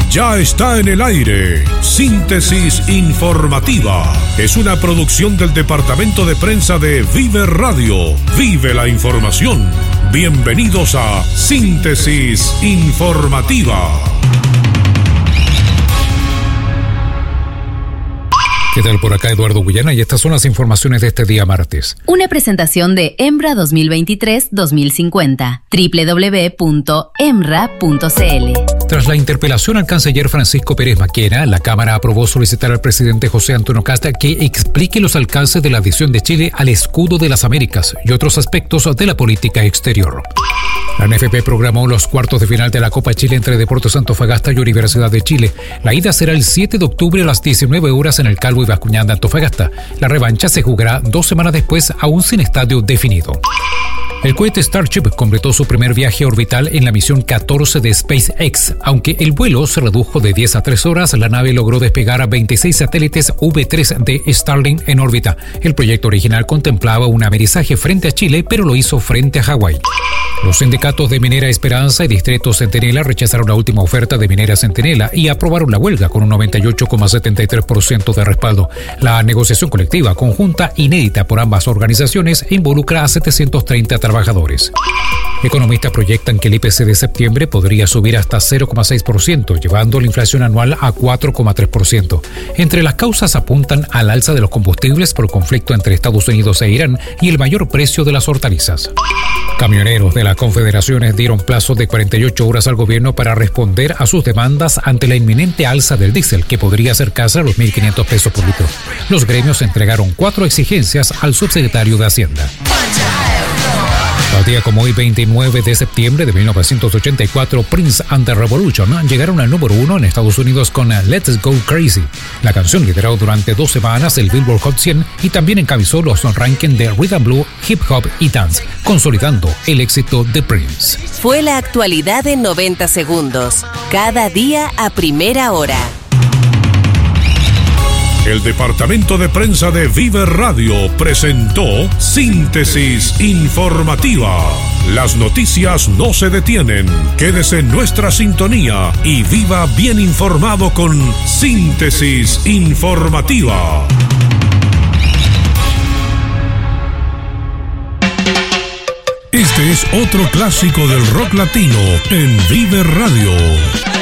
Ya está en el aire. Síntesis informativa. Es una producción del departamento de prensa de Vive Radio. Vive la información. Bienvenidos a Síntesis informativa. ¿Qué tal? Por acá Eduardo Guyana y estas son las informaciones de este día martes. Una presentación de EMRA 2023-2050. www.emra.cl. Tras la interpelación al canciller Francisco Pérez Maquena, la Cámara aprobó solicitar al presidente José Antonio Kast que explique los alcances de la adhesión de Chile al Escudo de las Américas y otros aspectos de la política exterior. La NFP programó los cuartos de final de la Copa Chile entre Deportes Antofagasta y Universidad de Chile. La ida será el 7 de octubre a las 19 horas en el Calvo y Bascuñán de Antofagasta. La revancha se jugará 2 semanas después, aún sin estadio definido. El cohete Starship completó su primer viaje orbital en la misión 14 de SpaceX. Aunque el vuelo se redujo de 10 a 3 horas, la nave logró despegar a 26 satélites V3 de Starlink en órbita. El proyecto original contemplaba un amerizaje frente a Chile, pero lo hizo frente a Hawái. Los sindicatos de Minera Esperanza y Distrito Centinela rechazaron la última oferta de Minera Centinela y aprobaron la huelga con un 98,73% de respaldo. La negociación colectiva conjunta inédita por ambas organizaciones involucra a 730 trabajadores. Economistas proyectan que el IPC de septiembre podría subir hasta 0,6%, llevando la inflación anual a 4,3%. Entre las causas apuntan al alza de los combustibles por el conflicto entre Estados Unidos e Irán y el mayor precio de las hortalizas. Camioneros de las confederaciones dieron plazo de 48 horas al gobierno para responder a sus demandas ante la inminente alza del diésel, que podría acercarse a los 1.500 pesos por litro. Los gremios entregaron 4 exigencias al subsecretario de Hacienda. Al día como hoy, 29 de septiembre de 1984, Prince and the Revolution llegaron al número 1 en Estados Unidos con Let's Go Crazy. La canción lideró durante 2 semanas el Billboard Hot 100 y también encabezó los rankings de Rhythm Blue, Hip Hop y Dance, consolidando el éxito de Prince. Fue la actualidad en 90 segundos, cada día a primera hora. El departamento de prensa de Vive Radio presentó Síntesis informativa. Las noticias no se detienen. Quédese en nuestra sintonía y viva bien informado con Síntesis informativa. Este es otro clásico del rock latino en Vive Radio.